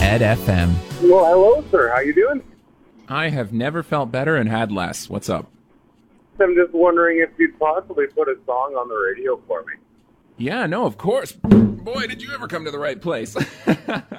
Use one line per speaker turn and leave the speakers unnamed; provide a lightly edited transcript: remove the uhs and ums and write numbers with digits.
Ed FM.
Well, hello, sir. How you doing?
I have never felt better and had less. What's up?
I'm just wondering if you'd possibly put a song on the radio for me.
Yeah, no, of course. Boy, did you ever come to the right place.